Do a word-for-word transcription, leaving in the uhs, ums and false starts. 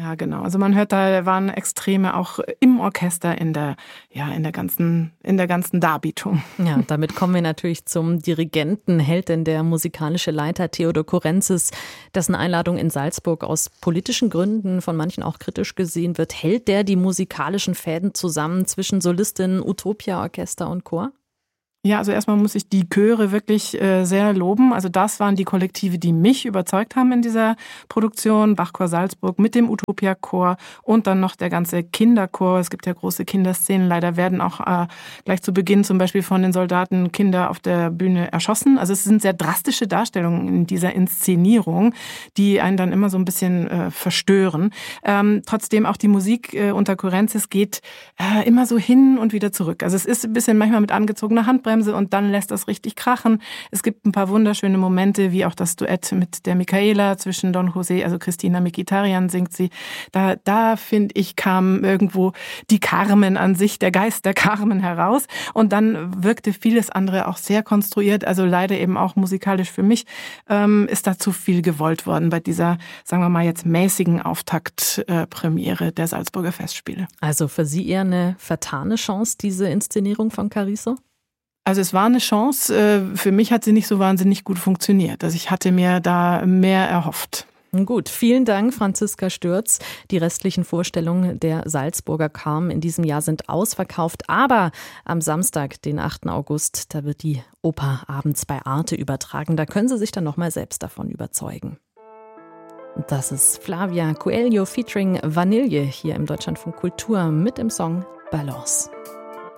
Ja, genau. Also man hört, da waren Extreme auch im Orchester in der, ja, in der ganzen, in der ganzen Darbietung. Ja, und damit kommen wir natürlich zum Dirigenten, hält denn der musikalische Leiter Theodor Kurenzis, dessen Einladung in Salzburg aus politischen Gründen von manchen auch kritisch gesehen wird, hält der die musikalischen Fäden zusammen zwischen Solistin, Utopia, Orchester und Chor? Ja, also erstmal muss ich die Chöre wirklich äh, sehr loben. Also das waren die Kollektive, die mich überzeugt haben in dieser Produktion. Bachchor Salzburg mit dem Utopia-Chor und dann noch der ganze Kinderchor. Es gibt ja große Kinderszenen. Leider werden auch äh, gleich zu Beginn zum Beispiel von den Soldaten Kinder auf der Bühne erschossen. Also es sind sehr drastische Darstellungen in dieser Inszenierung, die einen dann immer so ein bisschen äh, verstören. Ähm, trotzdem auch die Musik äh, unter Kurenzis geht äh, immer so hin und wieder zurück. Also es ist ein bisschen manchmal mit angezogener Handbremse und dann lässt das richtig krachen. Es gibt ein paar wunderschöne Momente, wie auch das Duett mit der Michaela zwischen Don José, also Christina Mkhitaryan singt sie. Da, da finde ich, kam irgendwo die Carmen an sich, der Geist der Carmen heraus. Und dann wirkte vieles andere auch sehr konstruiert, also leider eben auch musikalisch für mich, ähm, ist da zu viel gewollt worden bei dieser, sagen wir mal jetzt mäßigen Auftaktpremiere der Salzburger Festspiele. Also für Sie eher eine vertane Chance, diese Inszenierung von Carrizo? Also es war eine Chance. Für mich hat sie nicht so wahnsinnig gut funktioniert. Also ich hatte mir da mehr erhofft. Gut, vielen Dank, Franziska Stürz. Die restlichen Vorstellungen der Salzburger Carmen in diesem Jahr sind ausverkauft. Aber am Samstag, den achten August, da wird die Oper abends bei Arte übertragen. Da können Sie sich dann nochmal selbst davon überzeugen. Das ist Flavia Coelho featuring Vanille hier im Deutschlandfunk Kultur mit dem Song Balance.